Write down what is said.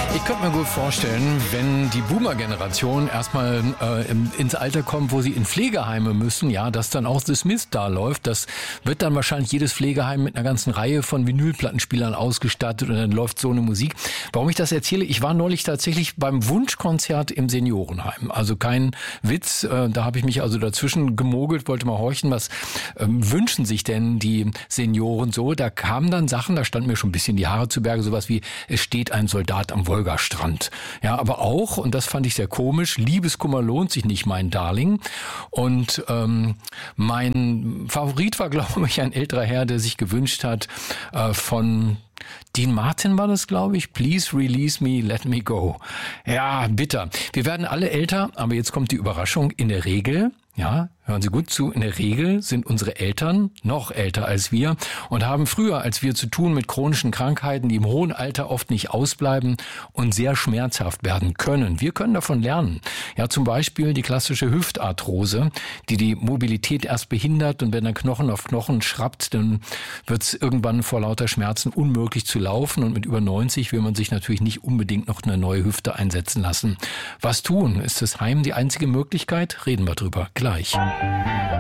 Ich könnte mir gut vorstellen, wenn die Boomer-Generation erstmal ins Alter kommt, wo sie in Pflegeheime müssen, ja, dass dann auch The Smiths da läuft. Das wird dann wahrscheinlich jedes Pflegeheim mit einer ganzen Reihe von Vinylplattenspielern ausgestattet und dann läuft so eine Musik. Warum ich das erzähle? Ich war neulich tatsächlich beim Wunschkonzert im Seniorenheim. Also kein Witz, da habe ich mich also dazwischen gemogelt, wollte mal horchen, was wünschen sich denn die Senioren so? Da kamen dann Sachen, da standen mir schon ein bisschen die Haare zu Berge, sowas wie, es steht ein Soldat am Wolgastrand. Ja, aber auch, und das fand ich sehr komisch, Liebeskummer lohnt sich nicht, mein Darling. Und mein Favorit war, glaube ich, ein älterer Herr, der sich gewünscht hat von Dean Martin war das, glaube ich. Please release me, let me go. Ja, bitter. Wir werden alle älter, aber jetzt kommt die Überraschung. In der Regel, ja, hören Sie gut zu, in der Regel sind unsere Eltern noch älter als wir und haben früher als wir zu tun mit chronischen Krankheiten, die im hohen Alter oft nicht ausbleiben und sehr schmerzhaft werden können. Wir können davon lernen. Ja, zum Beispiel die klassische Hüftarthrose, die Mobilität erst behindert und wenn dann Knochen auf Knochen schrappt, dann wird es irgendwann vor lauter Schmerzen unmöglich zu laufen und mit über 90 will man sich natürlich nicht unbedingt noch eine neue Hüfte einsetzen lassen. Was tun? Ist das Heim die einzige Möglichkeit? Reden wir drüber gleich.